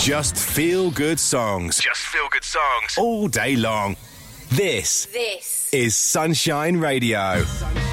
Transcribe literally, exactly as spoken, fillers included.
Just feel good songs. Just feel good songs. All day long. This. This is Sunshine Radio. Sunshine.